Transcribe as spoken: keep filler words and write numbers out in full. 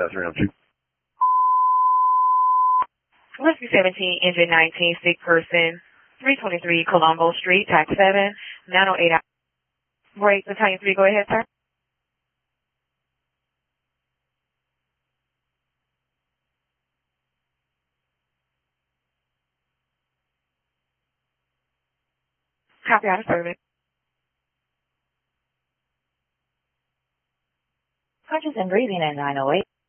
fast round two. Whiskey seventeen, engine nineteen, sick person, three twenty-three Colombo Street, tax seven, nine oh eight. Break, Battalion three, go ahead, sir. Copy out of service. Conscious and breathing at nine oh eight.